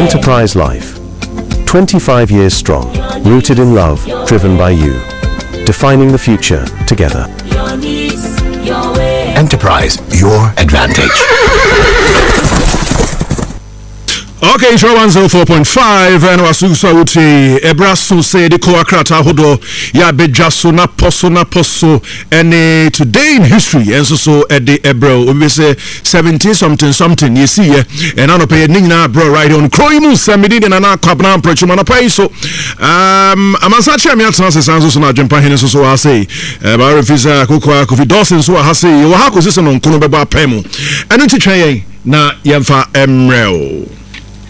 Enterprise Life. 25 years strong, rooted in love, driven by you. Defining the future together. Enterprise, your advantage. Okay, show 104.5 and wasusa uti ebraso say the koakrata hodo ya bejaso na poso and today in history and so at the ebro we say 70 something you see and I pay nina bro right on kroimu semidi na na kwabna prechuma na pay so amansa che me atranse sanso so na dwempa hene so I say ba refisa kokwa Kofi Dawson so ha say wo ha ko sese no nkono beba pemu enu titwen na yemfa emrel